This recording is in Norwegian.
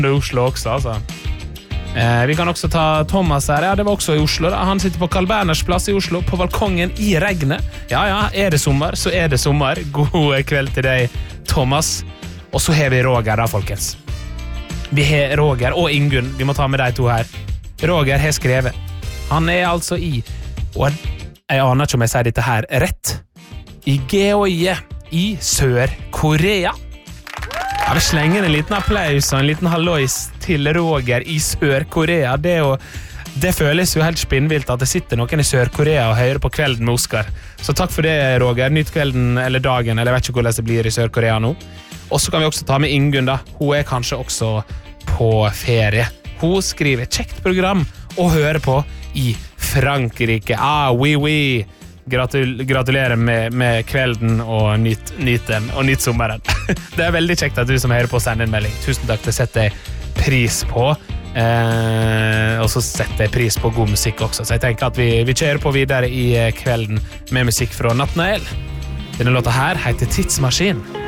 Oslo også, altså. Vi kan også ta Thomas her, ja, det var også i Oslo da. Han sitter på Carl Berners plass i Oslo, på balkongen i regnet. Ja, er det sommer, så er det sommer. God kveld til deg, Thomas. Og så har vi Roger da, folkens. Vi har Roger og Ingunn, vi må ta med de to her. Roger har skrevet. Han er altså og jeg aner ikke om jeg sier dette her rett, i Geoje i Sør-Korea. Jeg vil slenge en liten applaus og en liten hallois til Roger i Sør-Korea. Det føles jo helt spinnvilt at det sitter noen i Sør-Korea og hører på Kvelden med Oscar. Så takk for det, Roger. Nyt kvelden eller dagen, eller jeg vet ikke hvordan det blir i Sør-Korea nå. Og så kan vi også ta med Ingunn da. Hun er kanskje også på ferie. Hun skriver kjekt program og hører på i Frankrike. Oui, oui. Gratulerer med kvelden og nyt den og nyt sommeren. Det er veldig kjekt at du som hører på sender en melding. Tusen takk, det setter jeg pris på. Og så setter jeg pris på god musikk også. Så jeg tenker at vi kjører på videre i kvelden med musikk fra Nathanael. Denne låta her heter Tidsmaskin.